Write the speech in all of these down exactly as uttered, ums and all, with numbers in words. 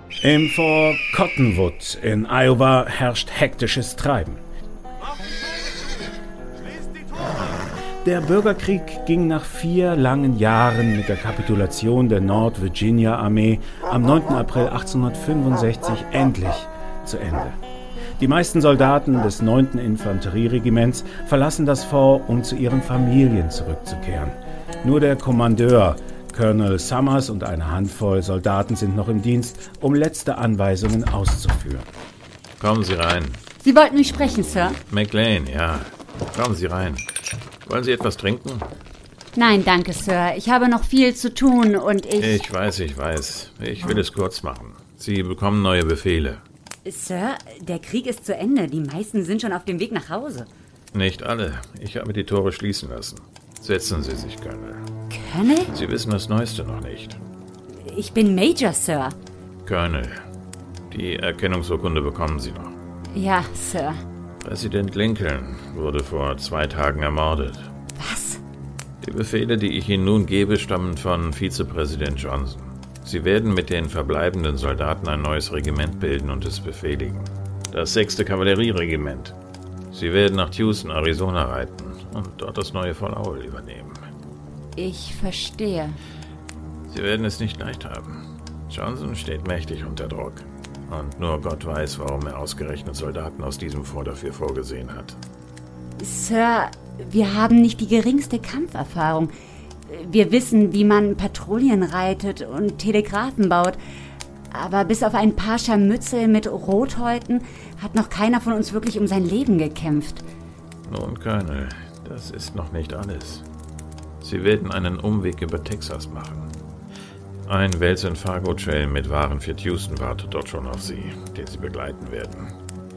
Im Fort Cottonwood in Iowa herrscht hektisches Treiben. Der Bürgerkrieg ging nach vier langen Jahren mit der Kapitulation der Nord-Virginia-Armee am neunten April achtzehnhundertfünfundsechzig endlich zu Ende. Die meisten Soldaten des neunten Infanterieregiments verlassen das Fort, um zu ihren Familien zurückzukehren. Nur der Kommandeur, Colonel Summers, und eine Handvoll Soldaten sind noch im Dienst, um letzte Anweisungen auszuführen. Kommen Sie rein. Sie wollten mich sprechen, Sir? McLean, ja. Kommen Sie rein. Wollen Sie etwas trinken? Nein, danke, Sir. Ich habe noch viel zu tun und ich... Ich weiß, ich weiß. Ich will es kurz machen. Sie bekommen neue Befehle. Sir, der Krieg ist zu Ende. Die meisten sind schon auf dem Weg nach Hause. Nicht alle. Ich habe die Tore schließen lassen. Setzen Sie sich, Colonel. Colonel? Sie wissen das Neueste noch nicht. Ich bin Major, Sir. Colonel, die Erkennungsurkunde bekommen Sie noch. Ja, Sir. Präsident Lincoln wurde vor zwei Tagen ermordet. Was? Die Befehle, die ich Ihnen nun gebe, stammen von Vizepräsident Johnson. Sie werden mit den verbleibenden Soldaten ein neues Regiment bilden und es befehligen. Das sechste Kavallerieregiment. Sie werden nach Tucson, Arizona reiten und dort das neue Fort Lowell übernehmen. Ich verstehe. Sie werden es nicht leicht haben. Johnson steht mächtig unter Druck. Und nur Gott weiß, warum er ausgerechnet Soldaten aus diesem Fort dafür vorgesehen hat. Sir, wir haben nicht die geringste Kampferfahrung. Wir wissen, wie man Patrouillen reitet und Telegraphen baut. Aber bis auf ein paar Scharmützel mit Rothäuten hat noch keiner von uns wirklich um sein Leben gekämpft. Nun, Colonel, das ist noch nicht alles. Sie werden einen Umweg über Texas machen. Ein Wells Fargo Trail mit Waren für Tucson wartet dort schon auf Sie, den Sie begleiten werden.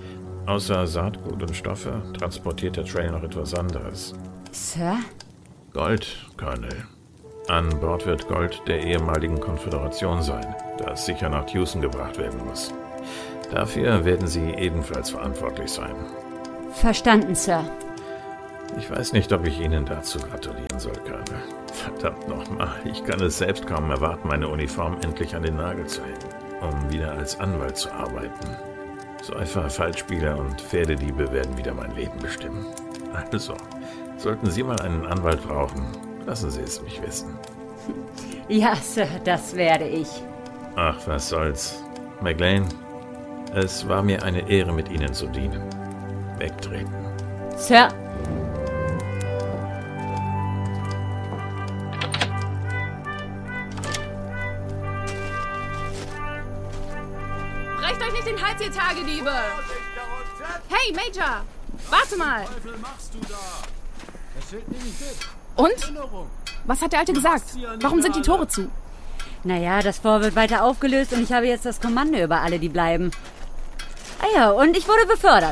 Außer Saatgut und Stoffe transportiert der Trail noch etwas anderes. Sir? Gold, Colonel. An Bord wird Gold der ehemaligen Konföderation sein, das sicher nach Tucson gebracht werden muss. Dafür werden Sie ebenfalls verantwortlich sein. Verstanden, Sir. Ich weiß nicht, ob ich Ihnen dazu gratulieren soll, Colonel. Verdammt nochmal, ich kann es selbst kaum erwarten, meine Uniform endlich an den Nagel zu hängen, um wieder als Anwalt zu arbeiten. Säufer, Falschspieler und Pferdediebe werden wieder mein Leben bestimmen. Also, sollten Sie mal einen Anwalt brauchen, lassen Sie es mich wissen. Ja, Sir, das werde ich. Ach, was soll's. McLean, es war mir eine Ehre, mit Ihnen zu dienen. Wegtreten. Sir. Brecht euch nicht den Hals, ihr Tagediebe! Hey, Major! Warte mal! Und? Was hat der Alte gesagt? Warum sind die Tore zu? Naja, das Fort wird weiter aufgelöst und ich habe jetzt das Kommando über alle, die bleiben. Ah ja, und ich wurde befördert.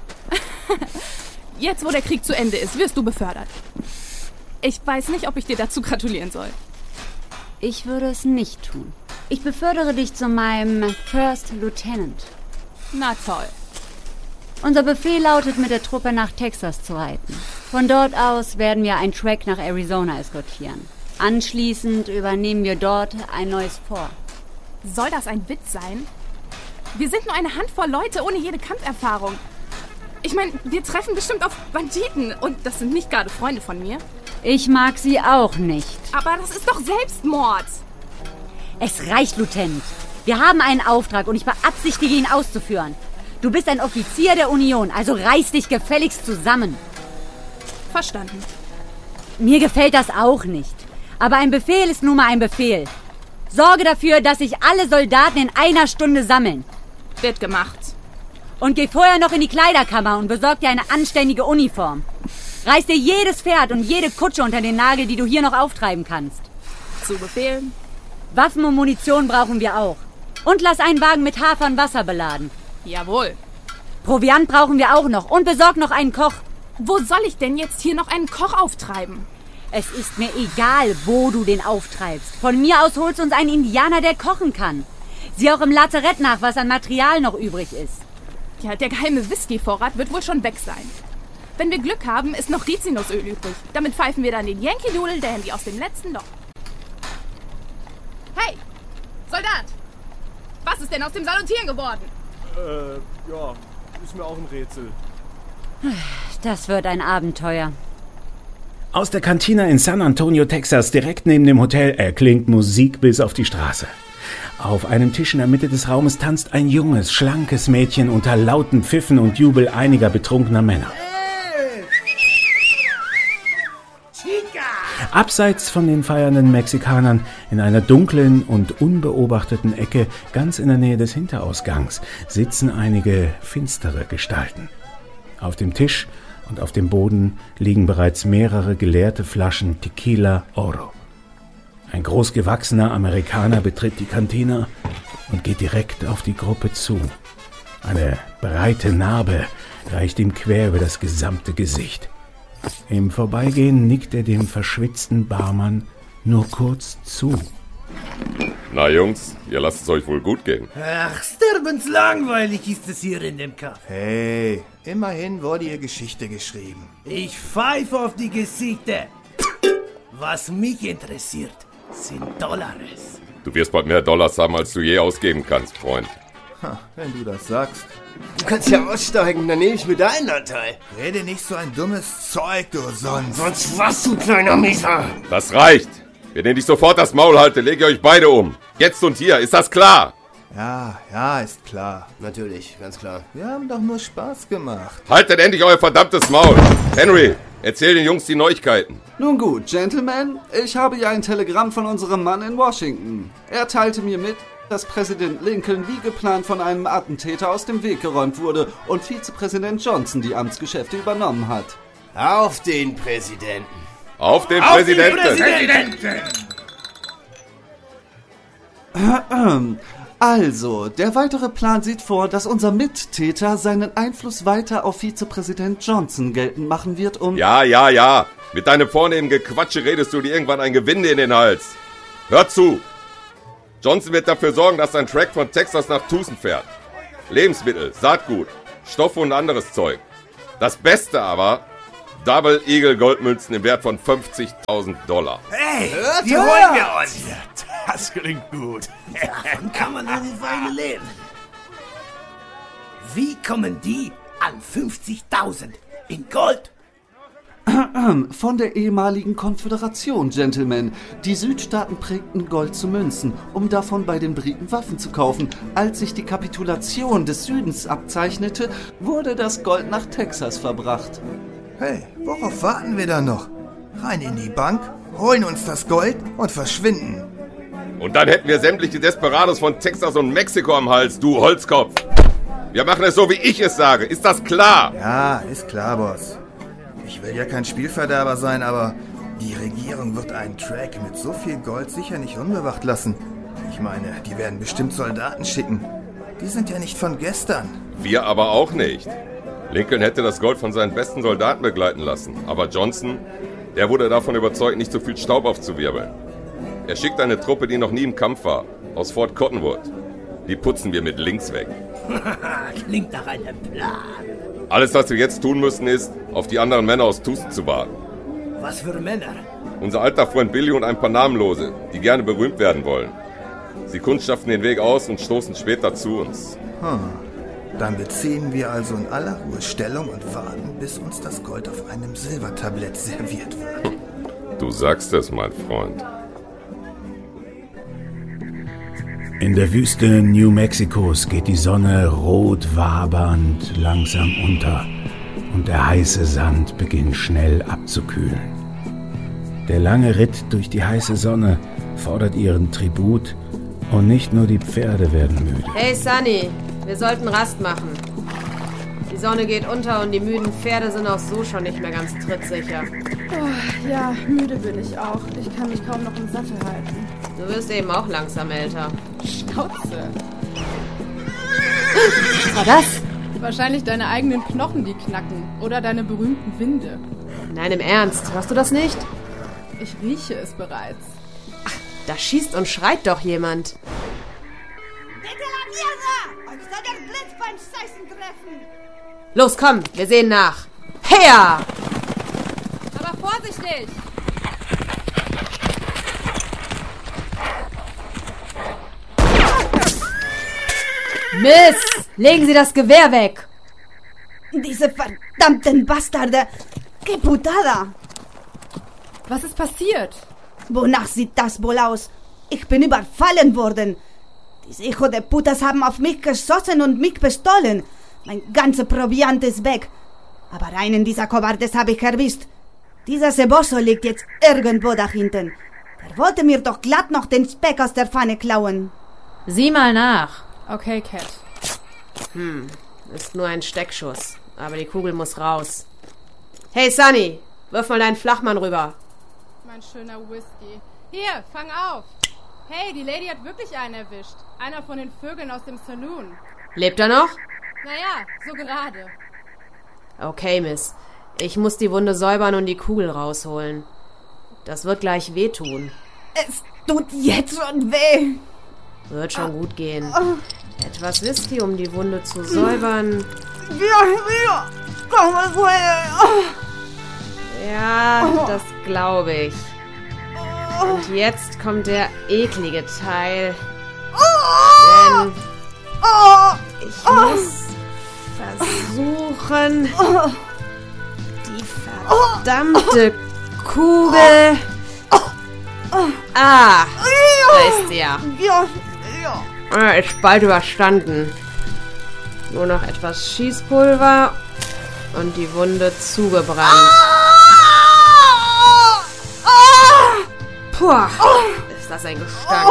Jetzt, wo der Krieg zu Ende ist, wirst du befördert. Ich weiß nicht, ob ich dir dazu gratulieren soll. Ich würde es nicht tun. Ich befördere dich zu meinem First Lieutenant. Na toll. Unser Befehl lautet, mit der Truppe nach Texas zu reiten. Von dort aus werden wir einen Track nach Arizona eskortieren. Anschließend übernehmen wir dort ein neues Fort. Soll das ein Witz sein? Wir sind nur eine Handvoll Leute ohne jede Kampferfahrung. Ich meine, wir treffen bestimmt auf Banditen und das sind nicht gerade Freunde von mir. Ich mag sie auch nicht. Aber das ist doch Selbstmord. Es reicht, Lieutenant. Wir haben einen Auftrag und ich beabsichtige, ihn auszuführen. Du bist ein Offizier der Union, also reiß dich gefälligst zusammen. Verstanden. Mir gefällt das auch nicht. Aber ein Befehl ist nun mal ein Befehl. Sorge dafür, dass sich alle Soldaten in einer Stunde sammeln. Wird gemacht. Und geh vorher noch in die Kleiderkammer und besorg dir eine anständige Uniform. Reiß dir jedes Pferd und jede Kutsche unter den Nagel, die du hier noch auftreiben kannst. Zu befehlen. Waffen und Munition brauchen wir auch. Und lass einen Wagen mit Hafer und Wasser beladen. Jawohl. Proviant brauchen wir auch noch. Und besorg noch einen Koch. Wo soll ich denn jetzt hier noch einen Koch auftreiben? Es ist mir egal, wo du den auftreibst. Von mir aus holst du uns einen Indianer, der kochen kann. Sieh auch im Lazarett nach, was an Material noch übrig ist. Ja, der geheime Whisky-Vorrat wird wohl schon weg sein. Wenn wir Glück haben, ist noch Rizinusöl übrig. Damit pfeifen wir dann den Yankee Doodle Dandy aus dem letzten Loch. Hey, Soldat! Was ist denn aus dem Salutieren geworden? Äh, ja, ist mir auch ein Rätsel. Das wird ein Abenteuer. Aus der Cantina in San Antonio, Texas, direkt neben dem Hotel, erklingt Musik bis auf die Straße. Auf einem Tisch in der Mitte des Raumes tanzt ein junges, schlankes Mädchen unter lauten Pfiffen und Jubel einiger betrunkener Männer. Abseits von den feiernden Mexikanern, in einer dunklen und unbeobachteten Ecke, ganz in der Nähe des Hinterausgangs, sitzen einige finstere Gestalten. Auf dem Tisch und auf dem Boden liegen bereits mehrere geleerte Flaschen Tequila Oro. Ein großgewachsener Amerikaner betritt die Cantina und geht direkt auf die Gruppe zu. Eine breite Narbe reicht ihm quer über das gesamte Gesicht. Im Vorbeigehen nickt er dem verschwitzten Barmann nur kurz zu. Na Jungs, ihr lasst es euch wohl gut gehen. Ach, sterbenslangweilig ist es hier in dem Kaff. Hey, immerhin wurde ihr Geschichte geschrieben. Ich pfeife auf die Gesichter. Was mich interessiert, sind Dollars. Du wirst bald mehr Dollars haben, als du je ausgeben kannst, Freund. Ha, wenn du das sagst. Du kannst ja aussteigen, dann nehme ich mir deinen Anteil. Rede nicht so ein dummes Zeug, du sonst. Sonst was, du kleiner Mieser. Das reicht. Wenn ihr nicht sofort das Maul haltet, lege ich euch beide um. Jetzt und hier, ist das klar? Ja, ja, ist klar. Natürlich, ganz klar. Wir haben doch nur Spaß gemacht. Haltet endlich euer verdammtes Maul. Henry, erzähl den Jungs die Neuigkeiten. Nun gut, Gentlemen, ich habe ja ein Telegramm von unserem Mann in Washington. Er teilte mir mit, dass Präsident Lincoln wie geplant von einem Attentäter aus dem Weg geräumt wurde und Vizepräsident Johnson die Amtsgeschäfte übernommen hat. Auf den Präsidenten. Auf den Auf Präsidenten. Den Präsidenten. Also, der weitere Plan sieht vor, dass unser Mittäter seinen Einfluss weiter auf Vizepräsident Johnson geltend machen wird, um... Ja, ja, ja. Mit deinem vornehmen Gequatsche redest du dir irgendwann ein Gewinde in den Hals. Hör zu. Johnson wird dafür sorgen, dass sein Truck von Texas nach Tucson fährt. Lebensmittel, Saatgut, Stoffe und anderes Zeug. Das Beste aber, Double Eagle Goldmünzen im Wert von fünfzigtausend Dollar. Hey, die holen wir uns. Das klingt gut. Davon kann man eine Weile leben. Wie kommen die an fünfzigtausend in Gold? Von der ehemaligen Konföderation, Gentlemen. Die Südstaaten prägten Gold zu Münzen, um davon bei den Briten Waffen zu kaufen. Als sich die Kapitulation des Südens abzeichnete, wurde das Gold nach Texas verbracht. Hey, worauf warten wir da noch? Rein in die Bank, holen uns das Gold und verschwinden. Und dann hätten wir sämtliche Desperados von Texas und Mexiko am Hals, du Holzkopf. Wir machen es so, wie ich es sage. Ist das klar? Ja, ist klar, Boss. Ich will ja kein Spielverderber sein, aber die Regierung wird einen Track mit so viel Gold sicher nicht unbewacht lassen. Ich meine, die werden bestimmt Soldaten schicken. Die sind ja nicht von gestern. Wir aber auch nicht. Lincoln hätte das Gold von seinen besten Soldaten begleiten lassen. Aber Johnson, der wurde davon überzeugt, nicht so viel Staub aufzuwirbeln. Er schickt eine Truppe, die noch nie im Kampf war, aus Fort Cottonwood. Die putzen wir mit links weg. Klingt nach einem Plan. Alles, was wir jetzt tun müssen, ist, auf die anderen Männer aus Tucson zu warten. Was für Männer? Unser alter Freund Billy und ein paar Namenlose, die gerne berühmt werden wollen. Sie kundschaften den Weg aus und stoßen später zu uns. Hm. Dann beziehen wir also in aller Ruhe Stellung und warten, bis uns das Gold auf einem Silbertablett serviert wird. Du sagst es, mein Freund. In der Wüste New Mexicos geht die Sonne rot wabernd langsam unter und der heiße Sand beginnt schnell abzukühlen. Der lange Ritt durch die heiße Sonne fordert ihren Tribut und nicht nur die Pferde werden müde. Hey Sunny, wir sollten Rast machen. Die Sonne geht unter und die müden Pferde sind auch so schon nicht mehr ganz trittsicher. Oh, ja, müde bin ich auch. Ich kann mich kaum noch im Sattel halten. Du wirst eben auch langsam älter. Schnauze. Was war das? Wahrscheinlich deine eigenen Knochen, die knacken. Oder deine berühmten Winde. Nein, im Ernst, hörst du das nicht? Ich rieche es bereits. Ach, da schießt und schreit doch jemand. Los, komm, wir sehen nach. Her! Aber vorsichtig! Miss, legen Sie das Gewehr weg! Diese verdammten Bastarde! ¡Qué putada! Was ist passiert? Wonach sieht das wohl aus? Ich bin überfallen worden. Diese Hijo de Putas haben auf mich geschossen und mich bestohlen. Mein ganzer Proviant ist weg. Aber einen dieser Cobardes habe ich erwischt. Dieser Ceboso liegt jetzt irgendwo da hinten. Der wollte mir doch glatt noch den Speck aus der Pfanne klauen. Sieh mal nach. Okay, Cat. Hm, ist nur ein Steckschuss. Aber die Kugel muss raus. Hey, Sunny, wirf mal deinen Flachmann rüber. Mein schöner Whisky. Hier, fang auf. Hey, die Lady hat wirklich einen erwischt. Einer von den Vögeln aus dem Saloon. Lebt er noch? Naja, so gerade. Okay, Miss. Ich muss die Wunde säubern und die Kugel rausholen. Das wird gleich wehtun. Es tut jetzt schon weh. Wird schon gut gehen. Etwas Whisky, um die Wunde zu säubern. Ja, das glaube ich. Und jetzt kommt der eklige Teil. Denn ich muss versuchen, die verdammte Kugel... Ah, da ist sie ja. Ah, ist bald überstanden. Nur noch etwas Schießpulver und die Wunde zugebrannt. Puh, ist das ein Gestank.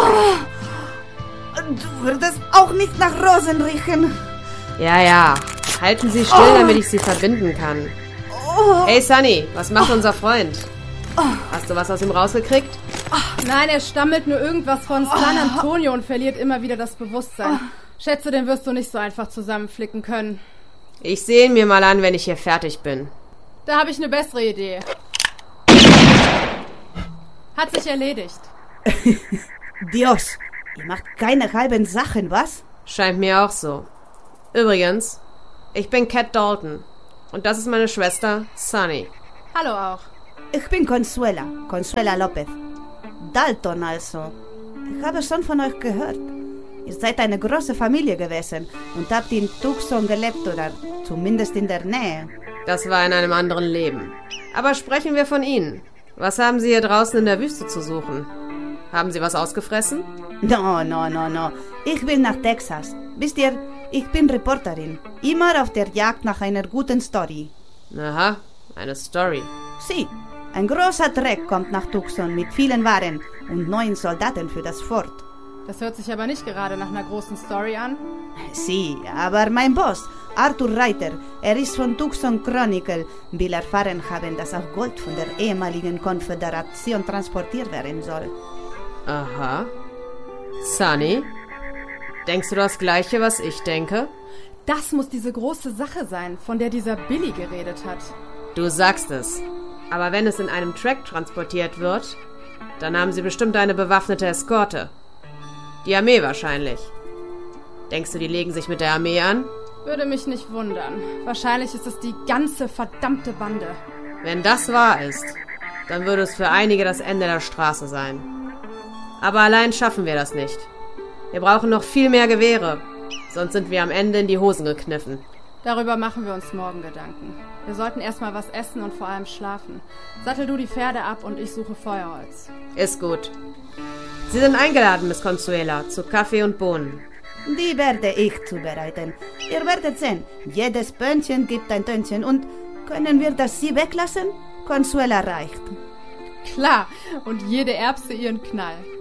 Du würdest auch nicht nach Rosen riechen. Ja, ja. Halten Sie still, damit ich Sie verbinden kann. Hey, Sunny, was macht unser Freund? Hast du was aus ihm rausgekriegt? Nein, er stammelt nur irgendwas von San Antonio und verliert immer wieder das Bewusstsein. Schätze, den wirst du nicht so einfach zusammenflicken können. Ich sehe ihn mir mal an, wenn ich hier fertig bin. Da habe ich eine bessere Idee. Hat sich erledigt. Dios, ihr macht keine halben Sachen, was? Scheint mir auch so. Übrigens, ich bin Cat Dalton. Und das ist meine Schwester, Sunny. Hallo auch. Ich bin Consuela, Consuela Lopez. Dalton also. Ich habe schon von euch gehört. Ihr seid eine große Familie gewesen und habt in Tucson gelebt oder zumindest in der Nähe. Das war in einem anderen Leben. Aber sprechen wir von Ihnen. Was haben Sie hier draußen in der Wüste zu suchen? Haben Sie was ausgefressen? No, no, no, no. Ich will nach Texas. Wisst ihr, ich bin Reporterin. Immer auf der Jagd nach einer guten Story. Aha, eine Story. Sie. Ein großer Treck kommt nach Tucson mit vielen Waren und neuen Soldaten für das Fort. Das hört sich aber nicht gerade nach einer großen Story an. Sie, aber mein Boss, Arthur Reiter, er ist von Tucson Chronicle, will erfahren haben, dass auch Gold von der ehemaligen Konföderation transportiert werden soll. Aha. Sunny, denkst du das Gleiche, was ich denke? Das muss diese große Sache sein, von der dieser Billy geredet hat. Du sagst es. Aber wenn es in einem Track transportiert wird, dann haben sie bestimmt eine bewaffnete Eskorte. Die Armee wahrscheinlich. Denkst du, die legen sich mit der Armee an? Würde mich nicht wundern. Wahrscheinlich ist es die ganze verdammte Bande. Wenn das wahr ist, dann würde es für einige das Ende der Straße sein. Aber allein schaffen wir das nicht. Wir brauchen noch viel mehr Gewehre, sonst sind wir am Ende in die Hosen gekniffen. Darüber machen wir uns morgen Gedanken. Wir sollten erstmal was essen und vor allem schlafen. Sattel du die Pferde ab und ich suche Feuerholz. Ist gut. Sie sind eingeladen, Miss Consuela, zu Kaffee und Bohnen. Die werde ich zubereiten. Ihr werdet sehen, jedes Böhnchen gibt ein Tönchen. Und können wir das Sie weglassen? Consuela reicht. Klar, und jede Erbse ihren Knall.